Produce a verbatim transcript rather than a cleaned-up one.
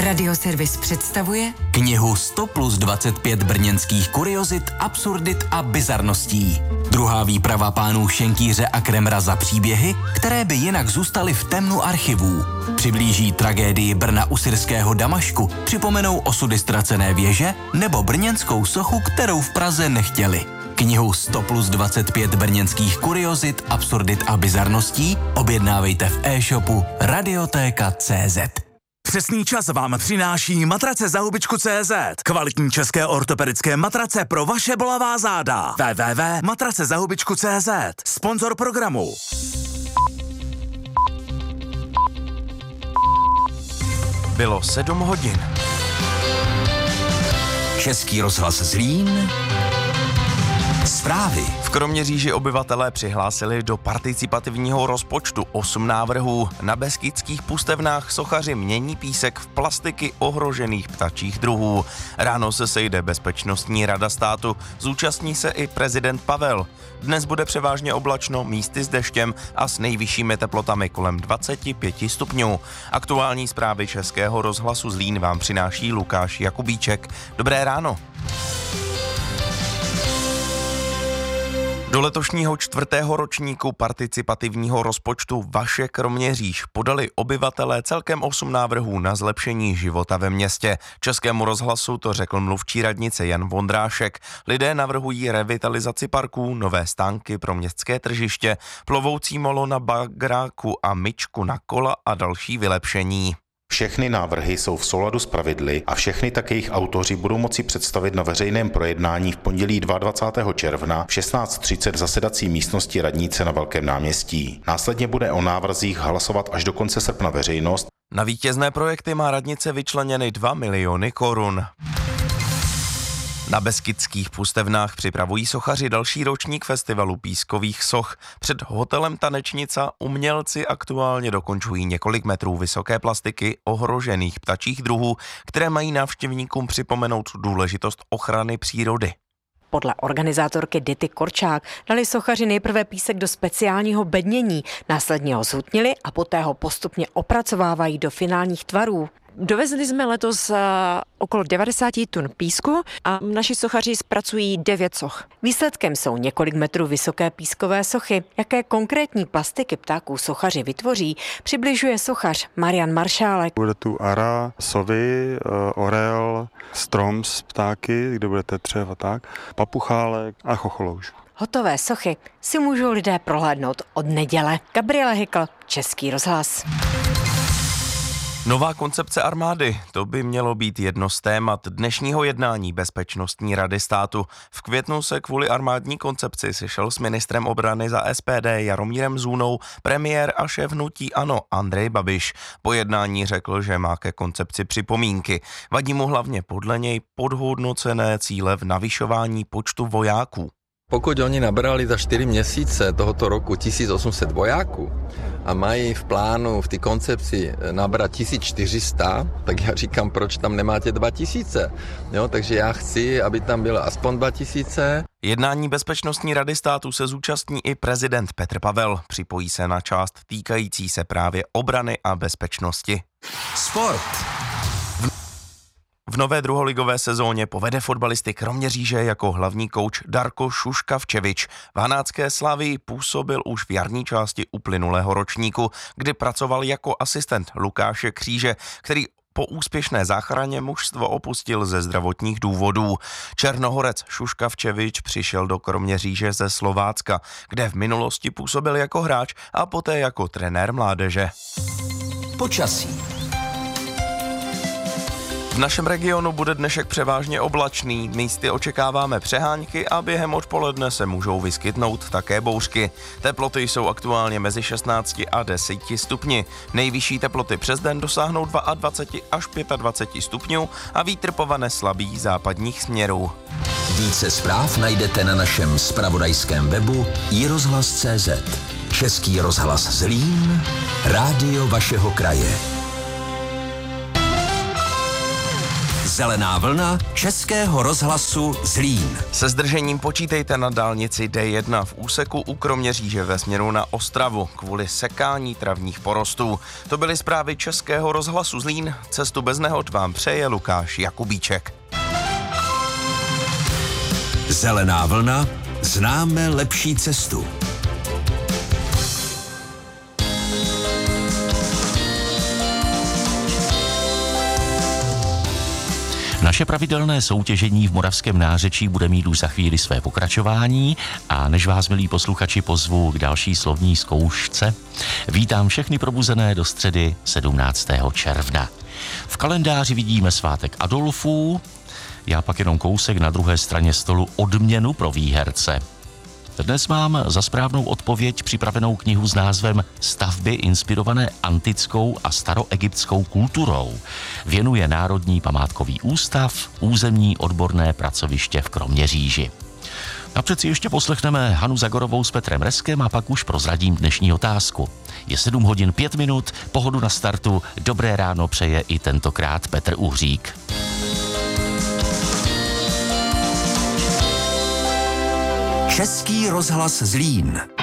Radioservis představuje knihu sto plus dvacet pět brněnských kuriozit, absurdit a bizarností. Druhá výprava pánů Šenkýře a Kremra za příběhy, které by jinak zůstaly v temnu archivů. Přiblíží tragédii Brna u syrského Damašku, připomenou osudy ztracené věže nebo brněnskou sochu, kterou v Praze nechtěli. Knihu sto plus dvacet pět brněnských kuriozit, absurdit a bizarností objednávejte v e-shopu radiotéka tečka cé zet. Přesný čas vám přináší matrace za hubičku tečka cé zet. Kvalitní české ortopedické matrace pro vaše bolavá záda. w w w tečka matrace za hubičku tečka cé zet. Sponzor programu. Bylo sedm hodin. Český rozhlas Zlín. Zprávy. V Kroměříži obyvatelé přihlásili do participativního rozpočtu osm návrhů. Na Beskydských pustevnách sochaři mění písek v plastiky ohrožených ptačích druhů. Ráno se sejde Bezpečnostní rada státu, zúčastní se i prezident Pavel. Dnes bude převážně oblačno, místy s deštěm a s nejvyššími teplotami kolem dvacet pět stupňů. Aktuální zprávy Českého rozhlasu Zlín vám přináší Lukáš Jakubíček. Dobré ráno. Do letošního čtvrtého ročníku participativního rozpočtu Vaše Kroměříž podali obyvatelé celkem osm návrhů na zlepšení života ve městě. Českému rozhlasu to řekl mluvčí radnice Jan Vondrášek. Lidé navrhují revitalizaci parků, nové stánky pro městské tržiště, plovoucí molo na bagráku a myčku na kola a další vylepšení. Všechny návrhy jsou v souladu s pravidly a všechny tak jejich autoři budou moci představit na veřejném projednání v pondělí dvacátého druhého června v šestnáct třicet v zasedací místnosti radnice na Velkém náměstí. Následně bude o návrzích hlasovat až do konce srpna veřejnost. Na vítězné projekty má radnice vyčleněny dva miliony korun. Na Beskydských pustevnách připravují sochaři další ročník festivalu pískových soch. Před hotelem Tanečnica umělci aktuálně dokončují několik metrů vysoké plastiky ohrožených ptačích druhů, které mají návštěvníkům připomenout důležitost ochrany přírody. Podle organizátorky Dity Korčák dali sochaři nejprve písek do speciálního bednění, následně ho zhutnili a poté ho postupně opracovávají do finálních tvarů. Dovezli jsme letos uh, okolo devadesát tun písku a naši sochaři zpracují devět soch. Výsledkem jsou několik metrů vysoké pískové sochy. Jaké konkrétní plastiky ptáků sochaři vytvoří, přibližuje sochař Marian Maršálek. Bude tu ara, sovy, orel, strom z ptáky, kde bude tetřev a tak, papuchálek a chocholouš. Hotové sochy si můžou lidé prohlédnout od neděle. Gabriela Hykl, Český rozhlas. Nová koncepce armády, to by mělo být jedno z témat dnešního jednání Bezpečnostní rady státu. V květnu se kvůli armádní koncepci sešel s ministrem obrany za S P D Jaromírem Zůnou premiér a šéf hnutí ANO Andrej Babiš. Po jednání řekl, že má ke koncepci připomínky. Vadí mu hlavně podle něj podhodnocené cíle v navyšování počtu vojáků. Pokud oni nabrali za čtyři měsíce tohoto roku tisíc osm set vojáků a mají v plánu, v té koncepci nabrat tisíc čtyři sta, tak já říkám, proč tam nemáte dva tisíce? Jo, takže já chci, aby tam bylo aspoň dva tisíce. Jednání Bezpečnostní rady státu se zúčastní i prezident Petr Pavel. Připojí se na část týkající se právě obrany a bezpečnosti. Sport. V nové druholigové sezóně povede fotbalisty Kroměříže jako hlavní kouč Darko Šuškavčevič. V hanácké Slavii působil už v jarní části uplynulého ročníku, kdy pracoval jako asistent Lukáše Kříže, který po úspěšné záchraně mužstvo opustil ze zdravotních důvodů. Černohorec Šuškavčevič přišel do Kroměříže ze Slovácka, kde v minulosti působil jako hráč a poté jako trenér mládeže. Počasí. V našem regionu bude dnešek převážně oblačný, místy očekáváme přehánky a během odpoledne se můžou vyskytnout také bouřky. Teploty jsou aktuálně mezi šestnácti a deseti stupni. Nejvyšší teploty přes den dosáhnou dvacet dva až dvacet pět stupňů a vítr povane slabý západních směrů. Více zpráv najdete na našem zpravodajském webu i rozhlas tečka cé zet. Český rozhlas Zlín, rádio vašeho kraje. Zelená vlna Českého rozhlasu Zlín. Se zdržením počítejte na dálnici D jedna v úseku u Kroměříže ve směru na Ostravu kvůli sekání travních porostů. To byly zprávy Českého rozhlasu Zlín. Cestu bez nehod vám přeje Lukáš Jakubíček. Zelená vlna, známe lepší cestu. Naše pravidelné soutěžení v Moravském nářečí bude mít už za chvíli své pokračování a než vás, milí posluchači, pozvu k další slovní zkoušce, vítám všechny probuzené do středy sedmnáctého června. V kalendáři vidíme svátek Adolfů, já pak jenom kousek na druhé straně stolu odměnu pro výherce. Dnes mám za správnou odpověď připravenou knihu s názvem Stavby inspirované antickou a staroegyptskou kulturou. Věnuje Národní památkový ústav, územní odborné pracoviště v Kroměříži. Napřed si ještě poslechneme Hanu Zagorovou s Petrem Reskem a pak už prozradím dnešní otázku. Je sedm hodin pět minut, pohodu na startu, dobré ráno přeje i tentokrát Petr Uhřík. Český rozhlas Zlín.